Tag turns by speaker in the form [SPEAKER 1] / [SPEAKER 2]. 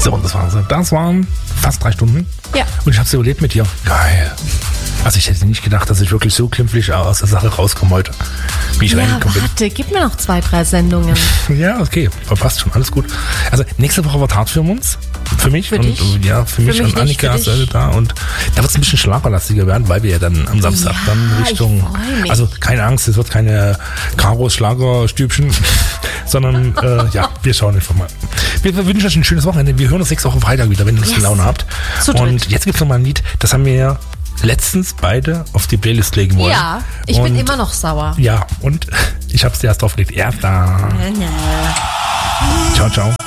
[SPEAKER 1] So, das waren fast 3 Stunden.
[SPEAKER 2] Ja.
[SPEAKER 1] Und ich habe es überlebt mit dir. Geil. Also ich hätte nicht gedacht, dass ich wirklich so glimpflich aus der Sache rauskomme heute, wie ich reingekommen bin.
[SPEAKER 2] Warte, gib mir noch 2, 3 Sendungen.
[SPEAKER 1] Ja, okay, verpasst schon, alles gut. Also nächste Woche wird hart für uns, für mich
[SPEAKER 2] für
[SPEAKER 1] und
[SPEAKER 2] dich?
[SPEAKER 1] für mich und Annika ist da und da wird es ein bisschen schlagerlastiger werden, weil wir ja dann am Samstag dann Richtung,
[SPEAKER 2] ich freu mich.
[SPEAKER 1] also keine Angst, es wird keine Karos Schlagerstübchen, sondern wir schauen einfach mal. Wir wünschen euch ein schönes Wochenende. Wir hören uns nächste Woche Freitag wieder, wenn ihr Lust und Laune habt. Und jetzt gibt es noch mal ein Lied, das haben wir letztens beide auf die Playlist legen wollen.
[SPEAKER 2] Ja, ich bin immer noch sauer.
[SPEAKER 1] Ja, und ich habe es dir erst draufgelegt. Erst da. Ciao, ciao.